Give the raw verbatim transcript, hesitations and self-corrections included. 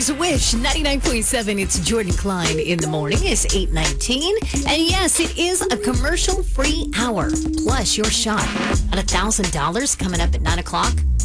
Wish ninety-nine point seven. It's Jordan Klein in the morning. It's eight nineteen. And yes, it is a commercial free hour. Plus your shot at one thousand dollars coming up at nine o'clock.